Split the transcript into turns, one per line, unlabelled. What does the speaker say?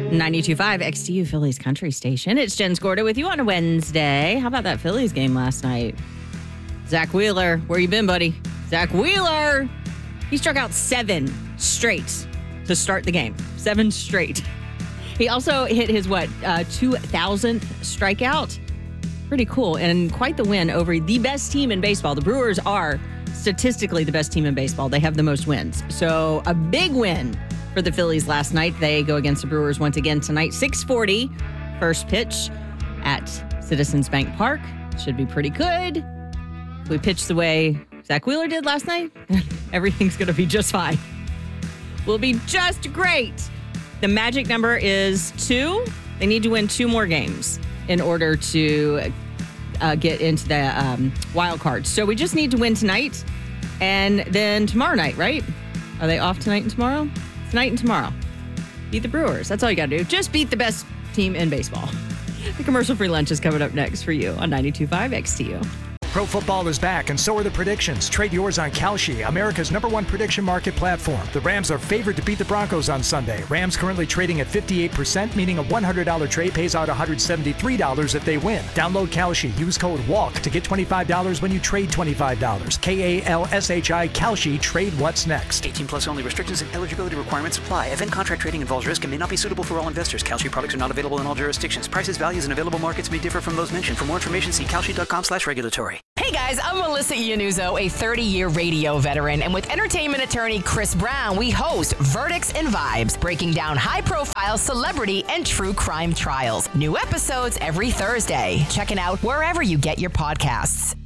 92.5 XTU Phillies Country Station. It's Jen Skorda with you on a Wednesday. How about that Phillies game last night? Zach Wheeler, where you been, buddy? Zach Wheeler! He struck out 7 straight to start the game. 7 straight. He also hit his, 2,000th strikeout? Pretty cool, and quite the win over the best team in baseball. The Brewers are statistically the best team in baseball. They have the most wins. So a big win for the Phillies last night. They go against the Brewers once again tonight. 6:40, first pitch at Citizens Bank Park. Should be pretty good. If we pitch the way Zach Wheeler did last night, everything's going to be just fine. We'll be just great. The magic number is 2. They need to win 2 more games in order to get into the wild card. So we just need to win tonight and then tomorrow night, right? Are they off tonight and tomorrow? Tonight and tomorrow. Beat the Brewers. That's all you got to do. Just beat the best team in baseball. The commercial-free lunch is coming up next for you on 92.5 XTU.
Pro football is back, and so are the predictions. Trade yours on Kalshi, America's #1 prediction market platform. The Rams are favored to beat the Broncos on Sunday. Rams currently trading at 58%, meaning a $100 trade pays out $173 if they win. Download Kalshi. Use code WALK to get $25 when you trade $25. KALSHI Kalshi. Trade what's next.
18 plus only. Restrictions and eligibility requirements apply. Event contract trading involves risk and may not be suitable for all investors. Kalshi products are not available in all jurisdictions. Prices, values, and available markets may differ from those mentioned. For more information, see kalshi.com/regulatory.
Hey guys, I'm Melissa Iannuzzo, a 30-year radio veteran, and with entertainment attorney Chris Brown, we host Verdicts and Vibes, breaking down high-profile celebrity and true crime trials. New episodes every Thursday. Check it out wherever you get your podcasts.